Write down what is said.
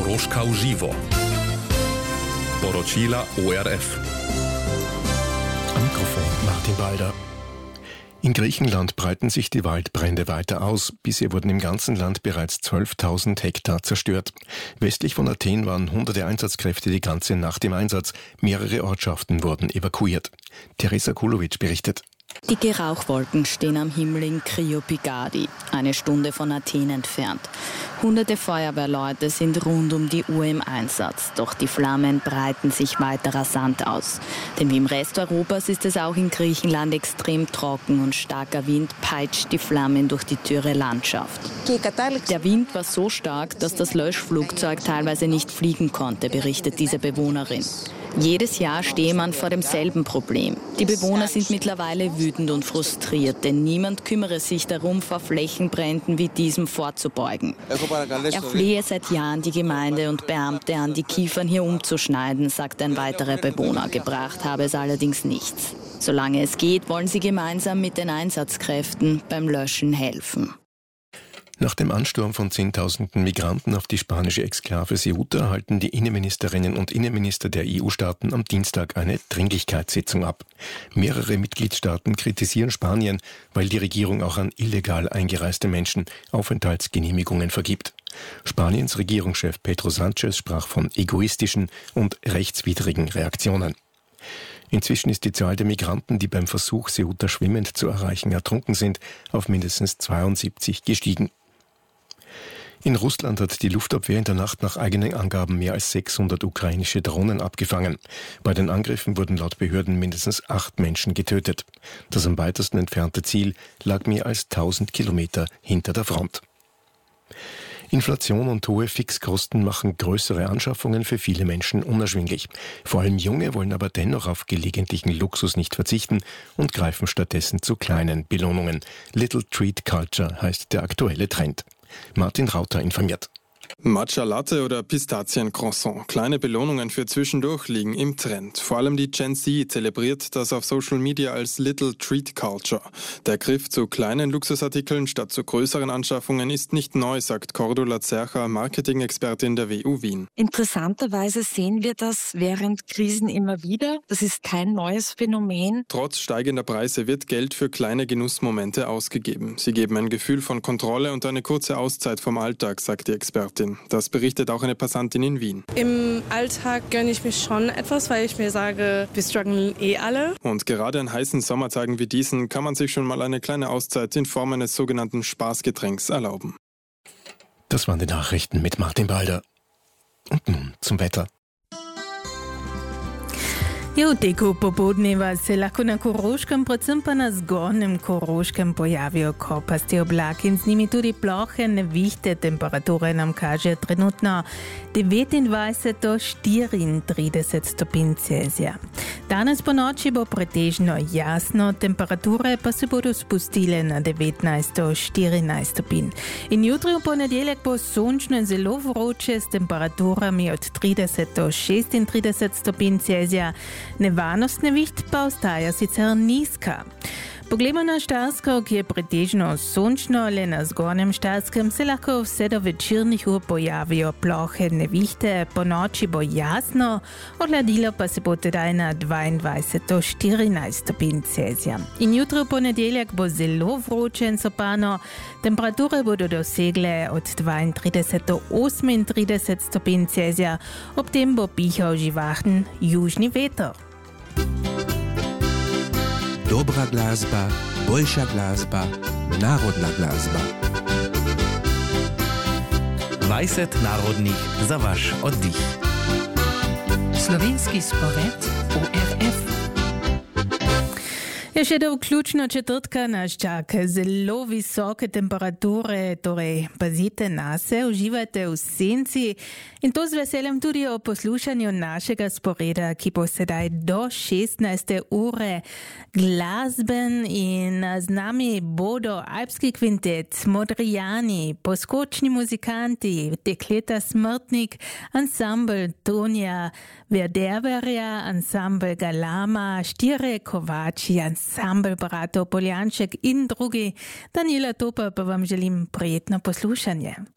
Koroška v živo. Poročila ORF. Am Mikrofon Martin Balder. In Griechenland breiten sich die Waldbrände weiter aus. Bisher wurden im ganzen Land bereits 12.000 Hektar zerstört. Westlich von Athen waren hunderte Einsatzkräfte die ganze Nacht im Einsatz. Mehrere Ortschaften wurden evakuiert. Teresa Kulovic berichtet. Dicke Rauchwolken stehen am Himmel in Kriopigadi, eine Stunde von Athen entfernt. Hunderte Feuerwehrleute sind rund um die Uhr im Einsatz, doch die Flammen breiten sich weiter rasant aus. Denn wie im Rest Europas ist es auch in Griechenland extrem trocken und starker Wind peitscht die Flammen durch die dürre Landschaft. Der Wind war so stark, dass das Löschflugzeug teilweise nicht fliegen konnte, berichtet diese Bewohnerin. Jedes Jahr stehe man vor demselben Problem. Die Bewohner sind mittlerweile wütend und frustriert, denn niemand kümmere sich darum, vor Flächenbränden wie diesem vorzubeugen. Er flehe seit Jahren die Gemeinde und Beamte an, die Kiefern hier umzuschneiden, sagt ein weiterer Bewohner. Gebracht habe es allerdings nichts. Solange es geht, wollen sie gemeinsam mit den Einsatzkräften beim Löschen helfen. Nach dem Ansturm von Zehntausenden Migranten auf die spanische Exklave Ceuta halten die Innenministerinnen und Innenminister der EU-Staaten am Dienstag eine Dringlichkeitssitzung ab. Mehrere Mitgliedstaaten kritisieren Spanien, weil die Regierung auch an illegal eingereiste Menschen Aufenthaltsgenehmigungen vergibt. Spaniens Regierungschef Pedro Sánchez sprach von egoistischen und rechtswidrigen Reaktionen. Inzwischen ist die Zahl der Migranten, die beim Versuch, Ceuta schwimmend zu erreichen, ertrunken sind, auf mindestens 72 gestiegen. In Russland hat die Luftabwehr in der Nacht nach eigenen Angaben mehr als 600 ukrainische Drohnen abgefangen. Bei den Angriffen wurden laut Behörden mindestens 8 Menschen getötet. Das am weitesten entfernte Ziel lag mehr als 1000 Kilometer hinter der Front. Inflation und hohe Fixkosten machen größere Anschaffungen für viele Menschen unerschwinglich. Vor allem Junge wollen aber dennoch auf gelegentlichen Luxus nicht verzichten und greifen stattdessen zu kleinen Belohnungen. Little Treat Culture heißt der aktuelle Trend. Martin Rauter informiert. Matcha Latte oder Pistaziencroissant. Kleine Belohnungen für zwischendurch liegen im Trend. Vor allem die Gen Z zelebriert das auf Social Media als Little Treat Culture. Der Griff zu kleinen Luxusartikeln statt zu größeren Anschaffungen ist nicht neu, sagt Cordula Zercher, Marketing-Expertin der WU Wien. Interessanterweise sehen wir das während Krisen immer wieder. Das ist kein neues Phänomen. Trotz steigender Preise wird Geld für kleine Genussmomente ausgegeben. Sie geben ein Gefühl von Kontrolle und eine kurze Auszeit vom Alltag, sagt die Expertin. Das berichtet auch eine Passantin in Wien. Im Alltag gönne ich mir schon etwas, weil ich mir sage, wir strugglen alle. Und gerade an heißen Sommertagen wie diesen kann man sich schon mal eine kleine Auszeit in Form eines sogenannten Spaßgetränks erlauben. Das waren die Nachrichten mit Martin Balder. Und nun zum Wetter. Je v teku popoldneva se lahko na Koroškem, predvsem pa na zgornjem Koroškem pojavijo kopasti oblaki in z njimi tudi plohe nevihte. Temperature nam kaže trenutno 29 do 34 stopinj Celzija. Danes po noči bo pretežno jasno, temperature pa se bodo spustile na 19 do 14 stopinj. In jutri v ponedeljek bo sončno in zelo vroče s temperaturami od 30 do 36 stopinj Celzija. Nevarnost neviht pa ostaja sicer nizka. Poglejmo na Štajersko, ki je pretežno sončno, le na zgornjem Štajerskem se lahko vse do večernih ur pojavijo plohe nevihte, po noči bo jasno, ohladilo pa se bo tedaj na 22 do 14 stopinj Celzija. In jutri v ponedeljek bo zelo vroče in sopano, temperature bodo dosegle od 32 do 38 stopinj Celzija, ob tem bo pihal živahen južni veter. Dobra glazba, boljša glazba, narodna glazba. 20 narodnih za vaš oddih. Slovenski spored ORF. Je še do vključno četrtka nas čaka zelo visoke temperature, torej pazite nase, uživajte v senci in to z veseljem tudi o poslušanju našega sporeda, ki bo sedaj do 16. ure glasben in z nami bodo Alpski kvintet, Modrijani, poskočni muzikanti, Dekleta Smrtnik, ansambl Tonja Verderverja, ansambl Galama, Štire Kovači, ansambl bratov Poljanček in drugi. Daniela Topa pa vam želim prijetno poslušanje.